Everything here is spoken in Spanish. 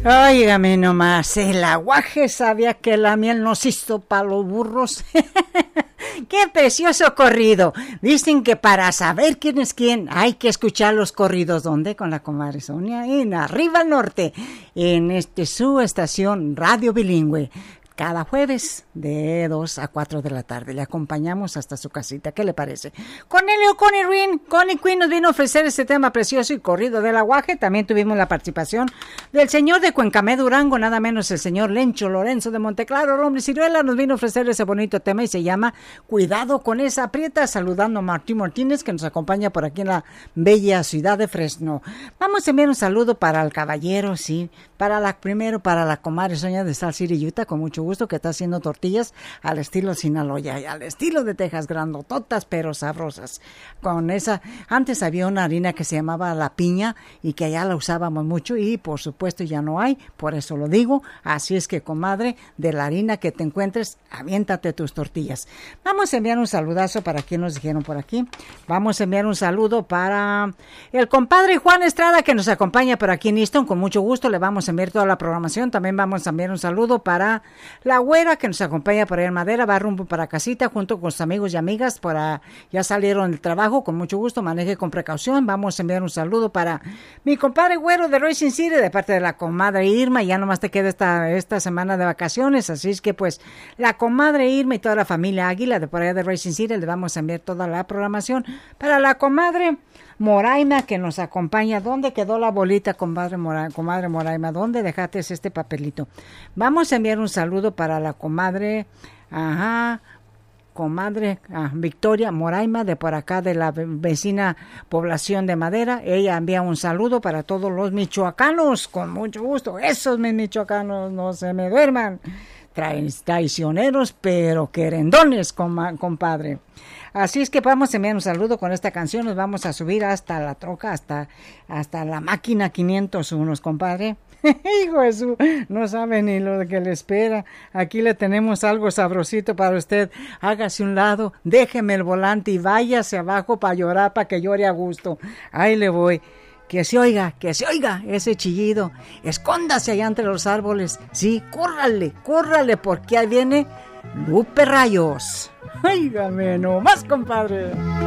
Óigame nomás, el aguaje sabía que la miel nos hizo para los burros. ¡Qué precioso corrido! Dicen que para saber quién es quién hay que escuchar los corridos. ¿Dónde? Con la comadre Sonia, en Arriba al Norte, en su estación Radio Bilingüe. Cada jueves de 2 a 4 de la tarde. Le acompañamos hasta su casita. ¿Qué le parece? Cornelio Connie Quinn nos vino a ofrecer este tema precioso y corrido del aguaje. También tuvimos la participación del señor de Cuencamé, Durango, nada menos el señor Lencho Lorenzo de Monteclaro, el hombre ciruela, nos vino a ofrecer ese bonito tema y se llama Cuidado con esa prieta, saludando a Martín Martínez, que nos acompaña por aquí en la bella ciudad de Fresno. Vamos a enviar un saludo para el caballero, sí, para la comadre Sonia de Salt City, Utah, con mucho gusto, que está haciendo tortillas al estilo Sinaloa y al estilo de Texas, grandototas pero sabrosas. Con esa, antes había una harina que se llamaba la piña y que allá la usábamos mucho y por supuesto ya no hay, por eso lo digo. Así es que, comadre, de la harina que te encuentres, aviéntate tus tortillas. Vamos a enviar un saludazo para quien nos dijeron por aquí. Vamos a enviar un saludo para el compadre Juan Estrada, que nos acompaña por aquí en Easton. Con mucho gusto le vamos a enviar toda la programación. También vamos a enviar un saludo para la güera, que nos acompaña por ahí en Madera, va rumbo para casita junto con sus amigos y amigas, ya salieron del trabajo. Con mucho gusto, maneje con precaución. Vamos a enviar un saludo para mi compadre güero de Racing City, de parte de la comadre Irma. Ya nomás te queda esta semana de vacaciones, así es que pues la comadre Irma y toda la familia Águila de por allá de Racing City le vamos a enviar toda la programación. Para la comadre Moraima, que nos acompaña. ¿Dónde quedó la bolita, comadre Moraima? ¿Dónde dejaste este papelito? Vamos a enviar un saludo para la comadre, Victoria Moraima, de por acá de la vecina población de Madera. Ella envía un saludo para todos los michoacanos, con mucho gusto. Esos mis michoacanos no se me duerman. Traicioneros, pero querendones, compadre. Así es que vamos a enviar un saludo con esta canción. Nos vamos a subir hasta la troca, hasta la máquina 501, compadre. Hijo de su, no sabe ni lo que le espera. Aquí le tenemos algo sabrosito para usted. Hágase un lado, déjeme el volante y váyase abajo para llorar, para que llore a gusto. Ahí le voy. Que se oiga ese chillido. Escóndase allá entre los árboles. Sí, córrale, porque ahí viene Lupe Rayos. Óigame nomás, compadre.